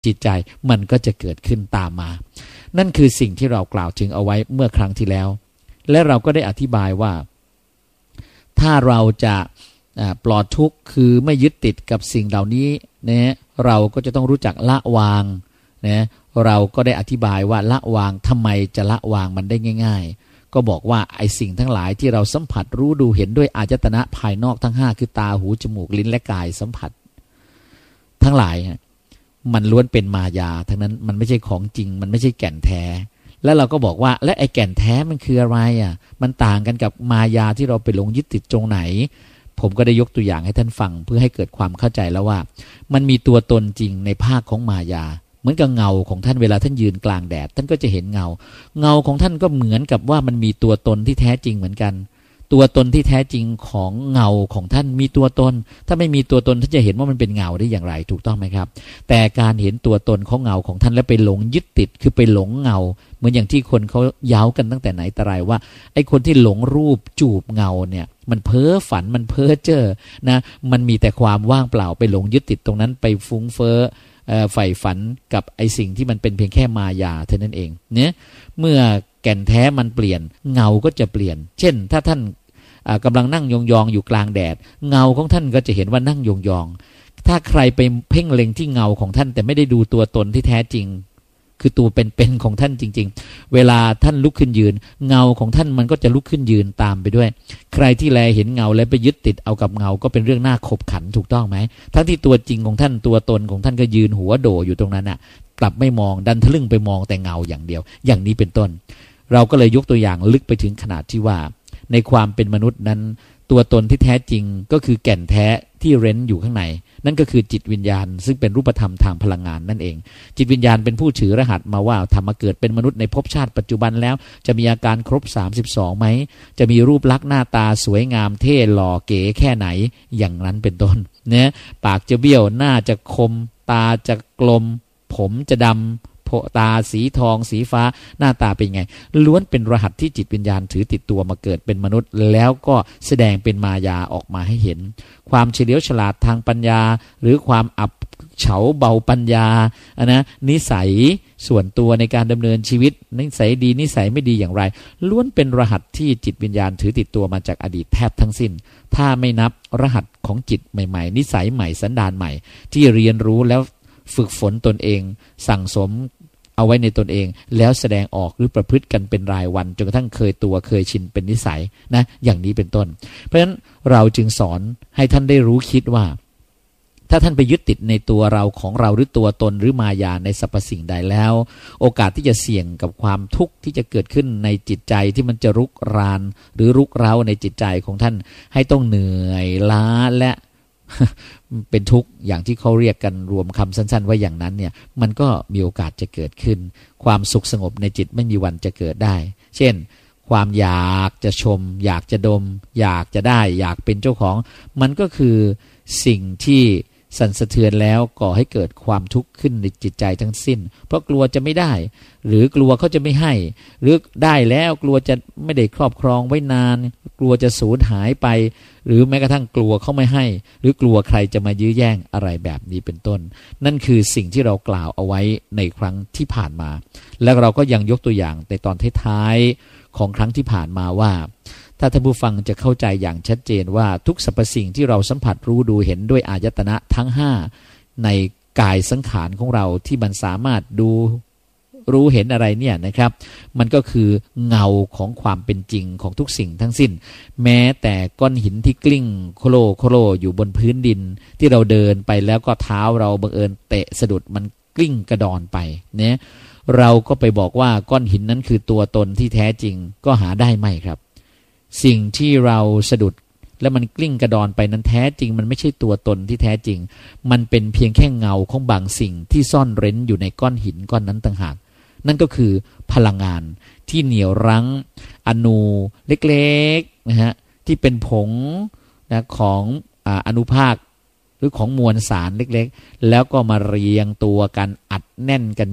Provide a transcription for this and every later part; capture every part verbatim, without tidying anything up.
จิตใจมันก็จะเกิดขึ้นตามมานั่นคือสิ่งที่เรากล่าวถึงเอาไว้เมื่อครั้งที่แล้วและเราก็ได้อธิบายว่าถ้าเราจะปลอดทุกข์คือไม่ยึดติดกับสิ่งเหล่านี้นะเราก็จะต้องรู้จักละวางนะเราก็ได้อธิบายว่าละวางทำไมจะละวางมันได้ง่ายๆก็บอกว่าไอ้สิ่งทั้งหลายที่เราสัมผัสรู้ดูเห็นด้วยอายตนะภายนอกทั้งห้าคือตาหูจมูกลิ้นและกายสัมผัสทั้งหลายมันล้วนเป็นมายาทั้งนั้นมันไม่ใช่ของจริงมันไม่ใช่แก่นแท้แล้วเราก็บอกว่าและไอ้แก่นแท้มันคืออะไรอ่ะมันต่างกันกับมายาที่เราไปหลงยึดติดตรงไหนผมก็ได้ยกตัวอย่างให้ท่านฟังเพื่อให้เกิดความเข้าใจแล้วว่ามันมีตัวตนจริงในภาคของมายาเหมือนกับเงาของท่านเวลาท่านยืนกลางแดดท่านก็จะเห็นเงาเงาของท่านก็เหมือนกับว่ามันมีตัวตนที่แท้จริงเหมือนกันตัวตนที่แท้จริงของเงาของท่านมีตัวตนถ้าไม่มีตัวตนท่านจะเห็นว่ามันเป็นเงาได้อย่างไรถูกต้องไหมครับแต่การเห็นตัวตนของเงาของท่านแล้วไปหลงยึดติดคือไปหลงเงาเหมือนอย่างที่คนเขาย้าวกันตั้งแต่ไหนแต่ไรว่าไอ้คนที่หลงรูปจูบเงาเนี่ยมันเพ้อฝันมันเพ้อเจ้อนะมันมีแต่ความว่างเปล่าไปหลงยึดติดตรงนั้นไปฟุ้งเฟ้อใฝ่ฝันกับไอ้สิ่งที่มันเป็นเพียงแค่มายาเท่านั้นเองเนี่ยเมื่อแก่นแท้มันเปลี่ยนเงาก็จะเปลี่ยนเช่นถ้าท่านกำลังนั่งยองๆอยู่กลางแดดเงาของท่านก็จะเห็นว่านั่งยองๆถ้าใครไปเพ่งเล็งที่เงาของท่านแต่ไม่ได้ดูตัวตนที่แท้จริงคือตัวเป็นๆของท่านจริงๆเวลาท่านลุกขึ้นยืนเงาของท่านมันก็จะลุกขึ้นยืนตามไปด้วยใครที่แลเห็นเงาและไปยึดติดเอากับเงาก็เป็นเรื่องน่าขบขันถูกต้องไหมทั้งที่ตัวจริงของท่านตัวตนของท่านก็ยืนหัวโดอยู่ตรงนั้นน่ะกลับไม่มองดันทะลึ่งไปมองแต่เงาอย่างเดียวอย่างนี้เป็นต้นเราก็เลยยกตัวอย่างลึกไปถึงขนาดที่ว่าในความเป็นมนุษย์นั้นตัวตนที่แท้จริงก็คือแก่นแท้ที่เร้นอยู่ข้างในนั่นก็คือจิตวิญญาณซึ่งเป็นรูปธรรมทางพลังงานนั่นเองจิตวิญญาณเป็นผู้ถือรหัสมาว่าทำมาเกิดเป็นมนุษย์ในภพชาติปัจจุบันแล้วจะมีอาการครบสามสิบสองไหมจะมีรูปลักษณ์หน้าตาสวยงามเท่หล่อเก๋แค่ไหนอย่างนั้นเป็นต้นเนี่ยปากจะเบี้ยวหน้าจะคมตาจะกลมผมจะดำตาสีทองสีฟ้าหน้าตาเป็นไงล้วนเป็นรหัสที่จิตวิญญาณถือติดตัวมาเกิดเป็นมนุษย์แล้วก็แสดงเป็นมายาออกมาให้เห็นความเฉลียวฉลาดทางปัญญาหรือความอับเฉาเบาปัญญาอะนะนิสัยส่วนตัวในการดำเนินชีวิตนิสัยดีนิสัยไม่ดีอย่างไรล้วนเป็นรหัสที่จิตวิญญาณถือติดตัวมาจากอดีตแทบทั้งสิ้นถ้าไม่นับรหัสของจิตใหม่ๆนิสัยใหม่สันดานใหม่ที่เรียนรู้แล้วฝึกฝนตนเองสั่งสมเอาไว้ในตนเองแล้วแสดงออกหรือประพฤติกันเป็นรายวันจนกระทั่งเคยตัวเคยชินเป็นนิสัยนะอย่างนี้เป็นต้นเพราะฉะนั้นเราจึงสอนให้ท่านได้รู้คิดว่าถ้าท่านไปยึดติดในตัวเราของเราหรือตัวตนหรือมายาในสรรพสิ่งใดแล้วโอกาสที่จะเสี่ยงกับความทุกข์ที่จะเกิดขึ้นในจิตใจที่มันจะรุกรานหรือรุกเร้าในจิตใจของท่านให้ต้องเหนื่อยล้าและเป็นทุกข์อย่างที่เขาเรียกกันรวมคำสั้นๆว่าอย่างนั้นเนี่ยมันก็มีโอกาสจะเกิดขึ้นความสุขสงบในจิตไม่มีวันจะเกิดได้เช่นความอยากจะชมอยากจะดมอยากจะได้อยากเป็นเจ้าของมันก็คือสิ่งที่สั่นสะเทือนแล้วก่อให้เกิดความทุกข์ขึ้นในจิตใจทั้งสิ้นเพราะกลัวจะไม่ได้หรือกลัวเขาจะไม่ให้หรือได้แล้วกลัวจะไม่ได้ครอบครองไว้นานกลัวจะสูญหายไปหรือแม้กระทั่งกลัวเขาไม่ให้หรือกลัวใครจะมายื้อแย่งอะไรแบบนี้เป็นต้นนั่นคือสิ่งที่เรากล่าวเอาไว้ในครั้งที่ผ่านมาแล้วเราก็ยังยกตัวอย่างในตอนท้ายๆของครั้งที่ผ่านมาว่าถ้าท่านผู้ฟังจะเข้าใจอย่างชัดเจนว่าทุกสรรพสิ่งที่เราสัมผัสรู้ดูเห็นด้วยอายตนะทั้งห้าในกายสังขารของเราที่มันสามารถดูรู้เห็นอะไรเนี่ยนะครับมันก็คือเงาของความเป็นจริงของทุกสิ่งทั้งสิ้นแม้แต่ก้อนหินที่กลิ้งโคโลโคโลอยู่บนพื้นดินที่เราเดินไปแล้วก็เท้าเราบังเอิญเตะสะดุดมันกลิ้งกระดอนไปเนี่ยเราก็ไปบอกว่าก้อนหินนั้นคือตัวตนที่แท้จริงก็หาได้ไหมครับสิ่งที่เราสะดุดแล้วมันกลิ้งกระดอนไปนั้นแท้จริงมันไม่ใช่ตัวตนที่แท้จริงมันเป็นเพียงแค่เงาของบางสิ่งที่ซ่อนเร้นอยู่ในก้อนหินก้อนนั้นต่างหากนั่นก็คือพลังงานที่เหนี่ยวรั้งอนูเล็กๆนะฮะที่เป็นผงนะของอ่าอนุภาคหรือของมวลสารเล็กๆแล้วก็มาเรียงตัวกันอัดแน่นกันอยู่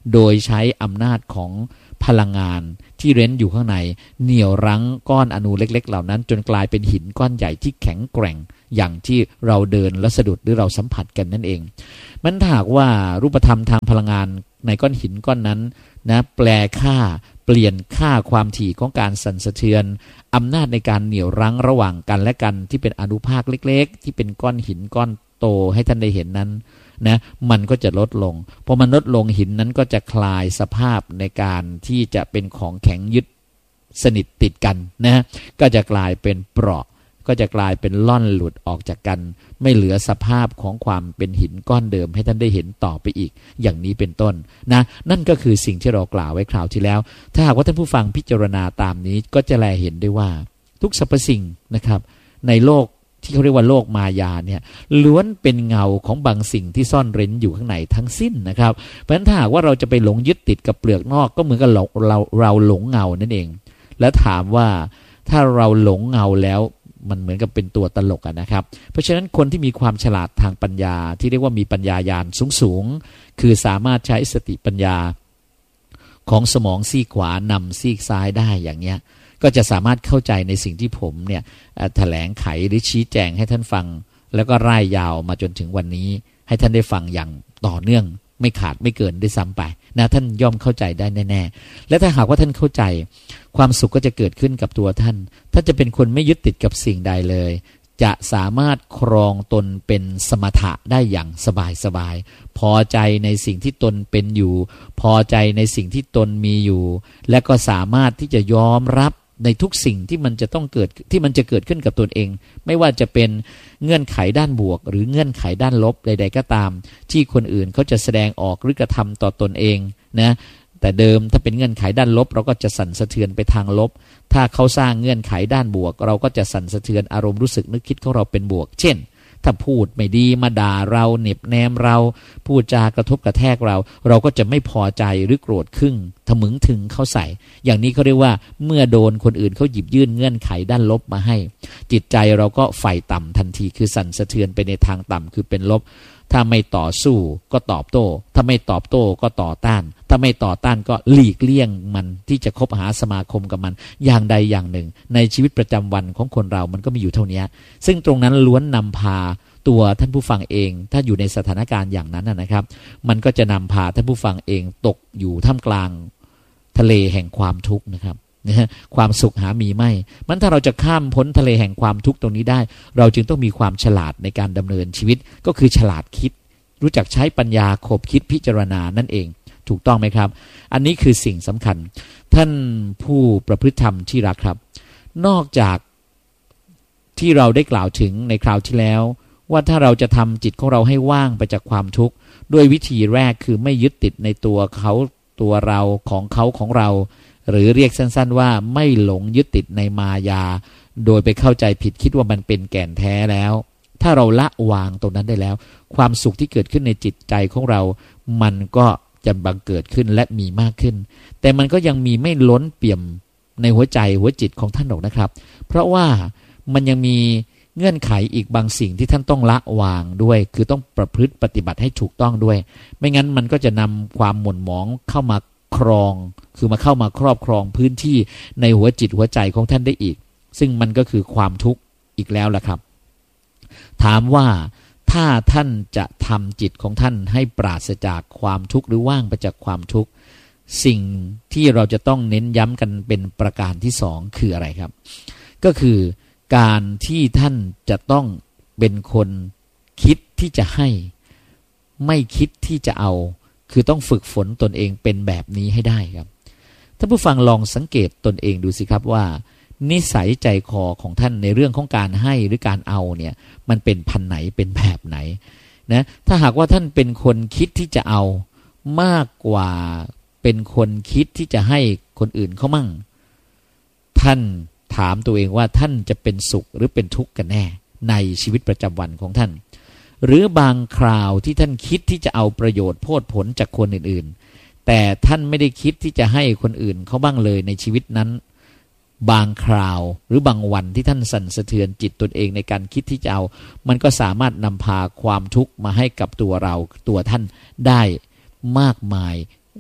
โดยใช้อำนาจของพลังงานที่เร้นอยู่ข้างในเหนี่ยวรั้งก้อนอนูเล็กๆเหล่านั้นจนกลายเป็นหินก้อนใหญ่ที่แข็งแกร่งอย่างที่เราเดินและสะดุดหรือเราสัมผัสกันนั่นเองมันถ้าหากว่ารูปธรรมทางพลังงานในก้อนหินก้อนนั้นนะแปลค่าเปลี่ยนค่าความถี่ของการสั่นสะเทือนอำนาจในการเหนี่ยวรั้งระหว่างกันและกันที่เป็นอนุภาคเล็กๆที่เป็นก้อนหินก้อนโตให้ท่านได้เห็นนั้นนะมันก็จะลดลงพอมันลดลงหินนั้นก็จะคลายสภาพในการที่จะเป็นของแข็งยึดสนิทติดกันนะก็จะกลายเป็นเปราะก็จะกลายเป็นล่อนหลุดออกจากกันไม่เหลือสภาพของความเป็นหินก้อนเดิมให้ท่านได้เห็นต่อไปอีกอย่างนี้เป็นต้นนะนั่นก็คือสิ่งที่เรากล่าวไว้คราวที่แล้วถ้าหากว่าท่านผู้ฟังพิจารณาตามนี้ก็จะแลเห็นได้ว่าทุกสรรพสิ่งนะครับในโลกที่เขาเรียกว่าโลกมายาเนี่ยล้วนเป็นเงาของบางสิ่งที่ซ่อนเร้นอยู่ข้างในทั้งสิ้นนะครับเพราะฉะนั้นถ้าหากว่าเราจะไปหลงยึดติดกับเปลือกนอกก็เหมือนกับเราเราเราหลงเงานั่นเองแล้วถามว่าถ้าเราหลงเงาแล้วมันเหมือนกับเป็นตัวตลกนะครับเพราะฉะนั้นคนที่มีความฉลาดทางปัญญาที่เรียกว่ามีปัญญาญาณสูงๆคือสามารถใช้สติปัญญาของสมองซีกขวานำซีกซ้ายได้อย่างเนี้ยก็จะสามารถเข้าใจในสิ่งที่ผมเนี่ยแถลงไขหรือชี้แจงให้ท่านฟังแล้วก็ร่ายยาวมาจนถึงวันนี้ให้ท่านได้ฟังอย่างต่อเนื่องไม่ขาดไม่เกินได้ซ้ำไปนะท่านย่อมเข้าใจได้แน่ๆและถ้าหากว่าท่านเข้าใจความสุขก็จะเกิดขึ้นกับตัวท่านถ้าจะเป็นคนไม่ยึดติดกับสิ่งใดเลยจะสามารถครองตนเป็นสมถะได้อย่างสบายๆพอใจในสิ่งที่ตนเป็นอยู่พอใจในสิ่งที่ตนมีอยู่และก็สามารถที่จะยอมรับในทุกสิ่งที่มันจะต้องเกิดที่มันจะเกิดขึ้นกับตนเองไม่ว่าจะเป็นเงื่อนไขด้านบวกหรือเงื่อนไขด้านลบใดๆก็ตามที่คนอื่นเขาจะแสดงออกหรือกระทำต่อตนเองนะแต่เดิมถ้าเป็นเงื่อนไขด้านลบเราก็จะสั่นสะเทือนไปทางลบถ้าเขาสร้างเงื่อนไขด้านบวกเราก็จะสั่นสะเทือนอารมณ์รู้สึกนึกคิดของเราเป็นบวกเช่นถ้าพูดไม่ดีมาด่าเราเหน็บแนมเราพูดจากระทบกระแทกเราเราก็จะไม่พอใจหรือโกรธขึ้นทะมึงถึงเขาใส่อย่างนี้เขาเรียกว่าเมื่อโดนคนอื่นเขาหยิบยื่นเงื่อนไขด้านลบมาให้จิตใจเราก็ไฟต่ำทันทีคือสั่นสะเทือนไปในทางต่ำคือเป็นลบถ้าไม่ต่อสู้ก็ตอบโต้ถ้าไม่ตอบโต้ก็ต่อต้านถ้าไม่ต่อต้านก็หลีกเลี่ยงมันที่จะคบหาสมาคมกับมันอย่างใดอย่างหนึ่งในชีวิตประจำวันของคนเรามันก็มีอยู่เท่านี้ซึ่งตรงนั้นล้วนนำพาตัวท่านผู้ฟังเองถ้าอยู่ในสถานการณ์อย่างนั้นนะครับมันก็จะนำพาท่านผู้ฟังเองตกอยู่ท่ามกลางทะเลแห่งความทุกข์นะครับนะความสุขหามีไม่มันถ้าเราจะข้ามพ้นทะเลแห่งความทุกข์ตรงนี้ได้เราจึงต้องมีความฉลาดในการดำเนินชีวิตก็คือฉลาดคิดรู้จักใช้ปัญญาขบคิดพิจารณานั่นเองถูกต้องไหมครับอันนี้คือสิ่งสำคัญท่านผู้ประพฤติธรรมที่รักครับนอกจากที่เราได้กล่าวถึงในคราวที่แล้วว่าถ้าเราจะทำจิตของเราให้ว่างไปจากความทุกข์ด้วยวิธีแรกคือไม่ยึดติดในตัวเขาตัวเราของเขาของเราหรือเรียกสั้นๆว่าไม่หลงยึดติดในมายาโดยไปเข้าใจผิดคิดว่ามันเป็นแก่นแท้แล้วถ้าเราละวางตรงนั้นได้แล้วความสุขที่เกิดขึ้นในจิตใจของเรามันก็จะบังเกิดขึ้นและมีมากขึ้นแต่มันก็ยังมีไม่ล้นเปี่ยมในหัวใจหัวจิตของท่านหรอกนะครับเพราะว่ามันยังมีเงื่อนไขอีกบางสิ่งที่ท่านต้องละวางด้วยคือต้องประพฤติปฏิบัติให้ถูกต้องด้วยไม่งั้นมันก็จะนำความหม่นหมองเข้ามาครองคือมาเข้ามาครอบครองพื้นที่ในหัวจิตหัวใจของท่านได้อีกซึ่งมันก็คือความทุกข์อีกแล้วล่ะครับถามว่าถ้าท่านจะทำจิตของท่านให้ปราศจากความทุกข์หรือว่างไปจากความทุกข์สิ่งที่เราจะต้องเน้นย้ำกันเป็นประการที่สองคืออะไรครับก็คือการที่ท่านจะต้องเป็นคนคิดที่จะให้ไม่คิดที่จะเอาคือต้องฝึกฝนตนเองเป็นแบบนี้ให้ได้ครับท่านผู้ฟังลองสังเกตตนเองดูสิครับว่านิสัยใจคอของท่านในเรื่องของการให้หรือการเอาเนี่ยมันเป็นพันไหนเป็นแบบไหนนะถ้าหากว่าท่านเป็นคนคิดที่จะเอามากกว่าเป็นคนคิดที่จะให้คนอื่นเขามั่งท่านถามตัวเองว่าท่านจะเป็นสุขหรือเป็นทุกข์กันแน่ในชีวิตประจำวันของท่านหรือบางคราวที่ท่านคิดที่จะเอาประโยชน์โพดผลจากคนอื่นๆแต่ท่านไม่ได้คิดที่จะให้คนอื่นเขาบ้างเลยในชีวิตนั้นบางคราวหรือบางวันที่ท่านสั่นสะเทือนจิตตนเองในการคิดที่จะเอามันก็สามารถนำพาความทุกข์มาให้กับตัวเราตัวท่านได้มากมาย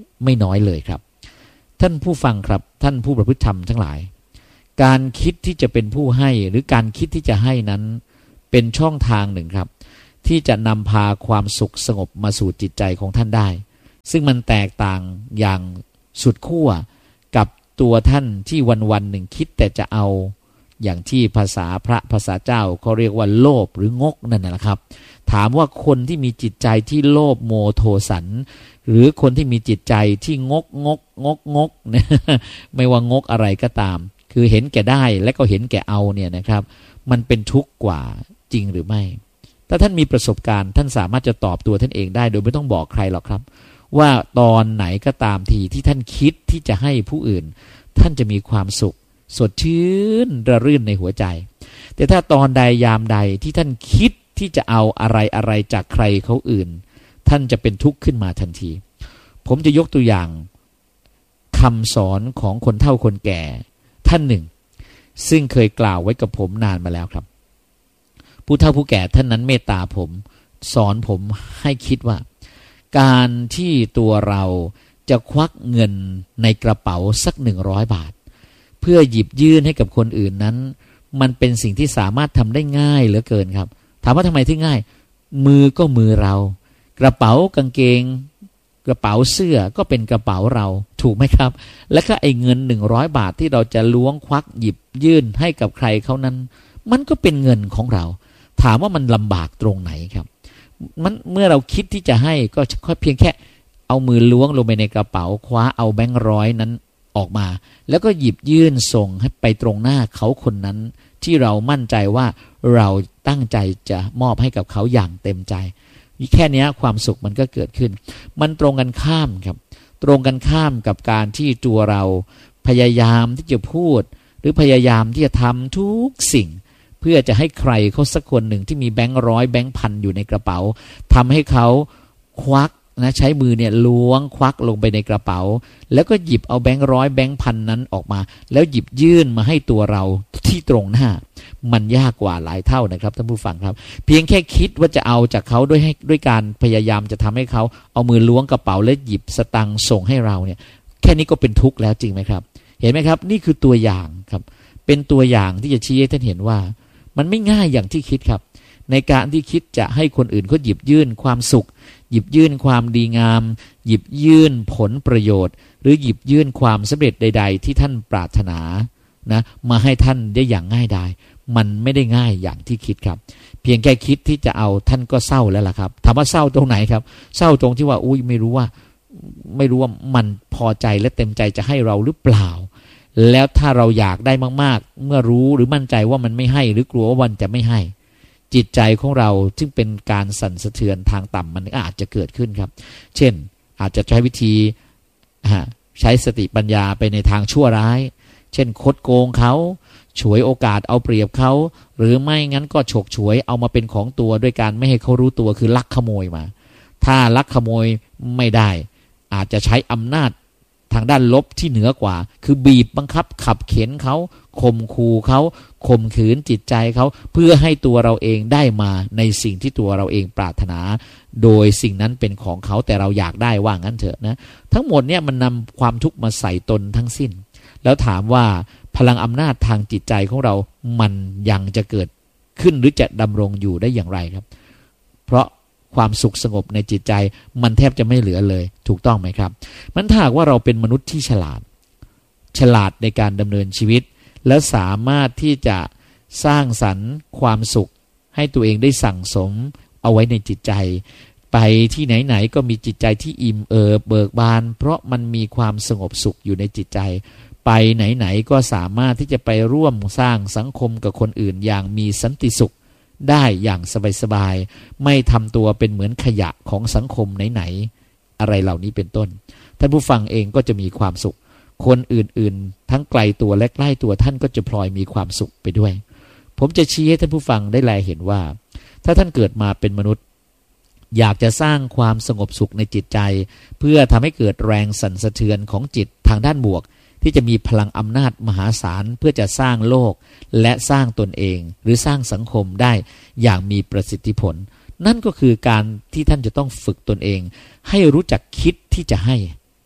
ไม่น้อยเลยครับท่านผู้ฟังครับท่านผู้ประพฤติธรรมทั้งหลายการคิดที่จะเป็นผู้ให้หรือการคิดที่จะให้นั้นเป็นช่องทางหนึ่งครับที่จะนำพาความสุขสงบมาสู่จิตใจของท่านได้ซึ่งมันแตกต่างอย่างสุดขั้วกับตัวท่านที่วันวันหนึ่งคิดแต่จะเอาอย่างที่ภาษาพระภาษาเจ้าเขาเรียกว่าโลภหรืองกนั่นแหละครับถามว่าคนที่มีจิตใจที่โลภโมโทสันหรือคนที่มีจิตใจที่งกงกงกงกเนี่ยไม่ว่างกอะไรก็ตามคือเห็นแก่ได้และก็เห็นแก่เอาเนี่ยนะครับมันเป็นทุกข์กว่าจริงหรือไม่ถ้าท่านมีประสบการณ์ท่านสามารถจะตอบตัวท่านเองได้โดยไม่ต้องบอกใครหรอกครับว่าตอนไหนก็ตามทีที่ท่านคิดที่จะให้ผู้อื่นท่านจะมีความสุขสดชื่นระรื่นในหัวใจแต่ถ้าตอนใดยามใดที่ท่านคิดที่จะเอาอะไรอะไรจากใครเขาอื่นท่านจะเป็นทุกข์ขึ้นมาทันทีผมจะยกตัวอย่างคำสอนของคนเฒ่าคนแก่ท่านหนึ่งซึ่งเคยกล่าวไว้กับผมนานมาแล้วครับผู้เฒ่าผู้แก่ท่านนั้นเมตตาผมสอนผมให้คิดว่าการที่ตัวเราจะควักเงินในกระเป๋าสักหนึ่งร้อยบาทเพื่อหยิบยื่นให้กับคนอื่นนั้นมันเป็นสิ่งที่สามารถทำได้ง่ายเหลือเกินครับถามว่าทำไมที่ง่ายมือก็มือเรากระเป๋ากางเกงกระเป๋าเสื้อก็เป็นกระเป๋าเราถูกไหมครับและก็ไอ้เงินหนึ่งร้อยบาทที่เราจะล้วงควักหยิบยื่นให้กับใครเขานั้นมันก็เป็นเงินของเราถามว่ามันลำบากตรงไหนครับมันเมื่อเราคิดที่จะให้ก็เพียงแค่เอามือล้วงลงไปในกระเป๋าคว้าเอาแบงค์ร้อยนั้นออกมาแล้วก็หยิบยื่นส่งให้ไปตรงหน้าเขาคนนั้นที่เรามั่นใจว่าเราตั้งใจจะมอบให้กับเขาอย่างเต็มใจแค่นี้ความสุขมันก็เกิดขึ้นมันตรงกันข้ามครับตรงกันข้ามกับการที่ตัวเราพยายามที่จะพูดหรือพยายามที่จะทำทุกสิ่งเพื่อจะให้ใครเขาสักคนหนึ่งที่มีแบงค์ร้อยแบงค์พันอยู่ในกระเป๋าทำให้เขาควักนะใช้มือเนี่ยล้วงควักลงไปในกระเป๋าแล้วก็หยิบเอาแบงค์ร้อยแบงค์พันนั้นออกมาแล้วหยิบยื่นมาให้ตัวเราที่ตรงหน้ามันยากกว่าหลายเท่านะครับท่านผู้ฟังครับเพียงแค่คิดว่าจะเอาจากเขาด้วยให้ด้วยการพยายามจะทำให้เขาเอามือล้วงกระเป๋าและหยิบสตังค์ส่งให้เราเนี่ยแค่นี้ก็เป็นทุกข์แล้วจริงไหมครับเห็นไหมครับนี่คือตัวอย่างครับเป็นตัวอย่างที่จะชี้ให้ท่านเห็นว่ามันไม่ง่ายอย่างที่คิดครับในการที่คิดจะให้คนอื่นเขาหยิบยื่นความสุขหยิบยื่นความดีงามหยิบยื่นผลประโยชน์หรือหยิบยื่นความสำเร็จใดๆที่ท่านปรารถนานะมาให้ท่านได้อย่างง่ายดายมันไม่ได้ง่ายอย่างที่คิดครับเพียงแค่คิดที่จะเอาท่านก็เศร้าแล้วล่ะครับถามว่าเศร้าตรงไหนครับเศร้าตรงที่ว่าอุ้ยไม่รู้ว่าไม่รู้ว่ามันพอใจและเต็มใจจะให้เราหรือเปล่าแล้วถ้าเราอยากได้มากๆเมื่อรู้หรือมั่นใจว่ามันไม่ให้หรือกลัวว่ามันจะไม่ให้จิตใจของเราซึ่งเป็นการสั่นสะเทือนทางต่ำมันอาจจะเกิดขึ้นครับเช่นอาจจะใช้วิธีใช้สติปัญญาไปในทางชั่วร้ายเช่นคดโกงเขาฉวยโอกาสเอาเปรียบเขาหรือไม่งั้นก็ฉกฉวยเอามาเป็นของตัวด้วยการไม่ให้เขารู้ตัวคือลักขโมยมาถ้าลักขโมยไม่ได้อาจจะใช้อำนาจทางด้านลบที่เหนือกว่าคือบีบบังคับขับเข็นเขาข่มขู่เขาข่มขืนจิตใจเขาเพื่อให้ตัวเราเองได้มาในสิ่งที่ตัวเราเองปรารถนาโดยสิ่งนั้นเป็นของเขาแต่เราอยากได้ว่างั้นเถอะนะทั้งหมดเนี่ยมันนำความทุกข์มาใส่ตนทั้งสิ้นแล้วถามว่าพลังอำนาจทางจิตใจของเรามันยังจะเกิดขึ้นหรือจะดำรงอยู่ได้อย่างไรครับเพราะความสุขสงบในจิตใจมันแทบจะไม่เหลือเลยถูกต้องไหมครับมันถ้าหากว่าเราเป็นมนุษย์ที่ฉลาดฉลาดในการดำเนินชีวิตและสามารถที่จะสร้างสรรค์ความสุขให้ตัวเองได้สั่งสมเอาไว้ในจิตใจไปที่ไหนๆก็มีจิตใจที่อิ่มเอิบเบิกบานเพราะมันมีความสงบสุขอยู่ในจิตใจไปไหนๆก็สามารถที่จะไปร่วมสร้างสังคมกับคนอื่นอย่างมีสันติสุขได้อย่างสบายๆไม่ทำตัวเป็นเหมือนขยะของสังคมไหนๆอะไรเหล่านี้เป็นต้นท่านผู้ฟังเองก็จะมีความสุขคนอื่นๆทั้งไกลตัวและใกล้ตัวท่านก็จะพลอยมีความสุขไปด้วยผมจะชี้ให้ท่านผู้ฟังได้แลเห็นว่าถ้าท่านเกิดมาเป็นมนุษย์อยากจะสร้างความสงบสุขในจิตใจเพื่อทำให้เกิดแรงสั่นสะเทือนของจิตทางด้านบวกที่จะมีพลังอำนาจมหาศาลเพื่อจะสร้างโลกและสร้างตนเองหรือสร้างสังคมได้อย่างมีประสิทธิผลนั่นก็คือการที่ท่านจะต้องฝึกตนเองให้รู้จักคิดที่จะให้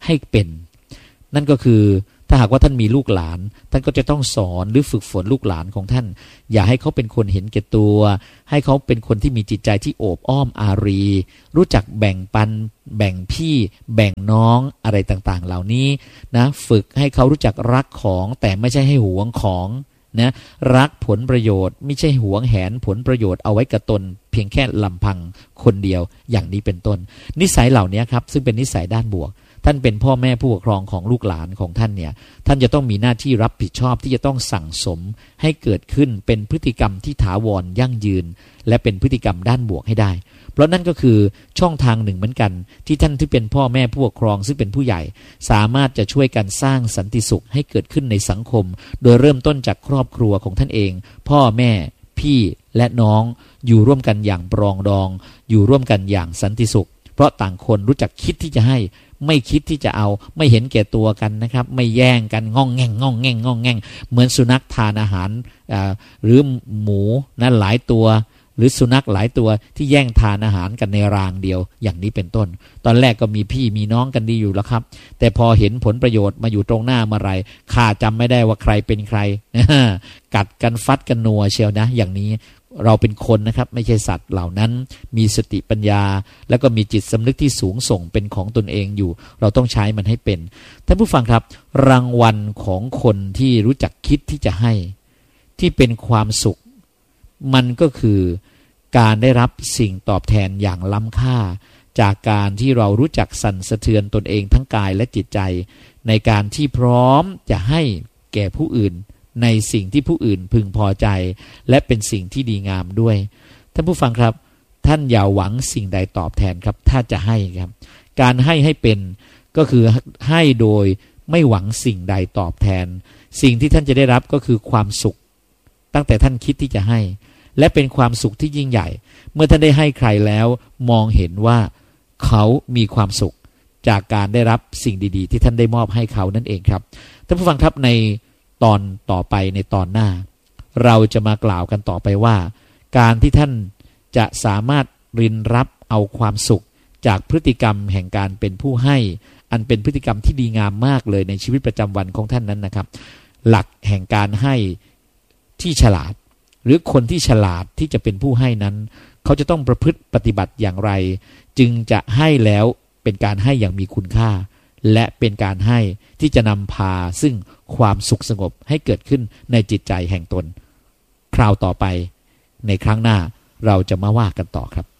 ให้เป็นนั่นก็คือถ้าหากว่าท่านมีลูกหลานท่านก็จะต้องสอนหรือฝึกฝนลูกหลานของท่านอย่าให้เขาเป็นคนเห็นแก่ตัวให้เขาเป็นคนที่มีจิตใจที่โอบอ้อมอารีรู้จักแบ่งปันแบ่งพี่แบ่งน้องอะไรต่างๆเหล่านี้นะฝึกให้เขารู้จักรักของแต่ไม่ใช่ให้หวงของนะรักผลประโยชน์ไม่ใช่หวงแหนผลประโยชน์เอาไว้กับตนเพียงแค่ลำพังคนเดียวอย่างนี้เป็นต้นนิสัยเหล่านี้ครับซึ่งเป็นนิสัยด้านบวกท่านเป็นพ่อแม่ผู้ปกครองของลูกหลานของท่านเนี่ยท่านจะต้องมีหน้าที่รับผิดชอบที่จะต้องสั่งสมให้เกิดขึ้นเป็นพฤติกรรมที่ถาวรยั่งยืนและเป็นพฤติกรรมด้านบวกให้ได้เพราะนั่นก็คือช่องทางหนึ่งเหมือนกันที่ท่านที่เป็นพ่อแม่ผู้ปกครองซึ่งเป็นผู้ใหญ่สามารถจะช่วยกันสร้างสันติสุขให้เกิดขึ้นในสังคมโดยเริ่มต้นจากครอบครัวของท่านเองพ่อแม่พี่และน้องอยู่ร่วมกันอย่างปรองดองอยู่ร่วมกันอย่างสันติสุขเพราะต่างคนรู้จักคิดที่จะให้ไม่คิดที่จะเอาไม่เห็นแก่ตัวกันนะครับไม่แย่งกันง่องแง่งง่องแง่งง่องแง่งเหมือนสุนัขทานอาหารหรือหมูนั้นหลายตัวหรือสุนัขหลายตัวที่แย่งทานอาหารกันในรางเดียวอย่างนี้เป็นต้นตอนแรกก็มีพี่มีน้องกันดีอยู่แล้วครับแต่พอเห็นผลประโยชน์มาอยู่ตรงหน้าเมื่อไรข้าจำไม่ได้ว่าใครเป็นใครกัดกันฟัดกันนัวเชียวนะอย่างนี้เราเป็นคนนะครับไม่ใช่สัตว์เหล่านั้นมีสติปัญญาแล้วก็มีจิตสำนึกที่สูงส่งเป็นของตนเองอยู่เราต้องใช้มันให้เป็นท่านผู้ฟังครับรางวัลของคนที่รู้จักคิดที่จะให้ที่เป็นความสุขมันก็คือการได้รับสิ่งตอบแทนอย่างล้ำค่าจากการที่เรารู้จักสั่นสะเทือนตนเองทั้งกายและจิตใจในการที่พร้อมจะให้แก่ผู้อื่นในสิ่งที่ผู้อื่นพึงพอใจและเป็นสิ่งที่ดีงามด้วยท่านผู้ฟังครับท่านอย่าหวังสิ่งใดตอบแทนครับถ้าจะให้ครับการให้ให้เป็นก็คือให้โดยไม่หวังสิ่งใดตอบแทนสิ่งที่ท่านจะได้รับก็คือความสุขตั้งแต่ท่านคิดที่จะให้และเป็นความสุขที่ยิ่งใหญ่เมื่อท่านได้ให้ใครแล้วมองเห็นว่าเขามีความสุขจากการได้รับสิ่งดีๆที่ท่านได้มอบให้เขานั่นเองครับท่านผู้ฟังครับในตอนต่อไปในตอนหน้าเราจะมากล่าวกันต่อไปว่าการที่ท่านจะสามารถรินรับเอาความสุขจากพฤติกรรมแห่งการเป็นผู้ให้อันเป็นพฤติกรรมที่ดีงามมากเลยในชีวิตประจำวันของท่านนั้นนะครับหลักแห่งการให้ที่ฉลาดหรือคนที่ฉลาดที่จะเป็นผู้ให้นั้นเขาจะต้องประพฤติปฏิบัติอย่างไรจึงจะให้แล้วเป็นการให้อย่างมีคุณค่าและเป็นการให้ที่จะนำพาซึ่งความสุขสงบให้เกิดขึ้นในจิตใจแห่งตนคราวต่อไปในครั้งหน้าเราจะมาว่ากันต่อครับ